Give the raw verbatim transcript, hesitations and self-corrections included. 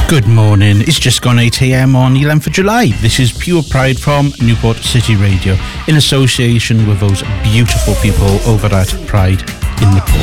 Good morning, it's just gone eight a.m. on the eleventh of July. This is Pure Pride from Newport City Radio in association with those beautiful people over at Pride in the Port.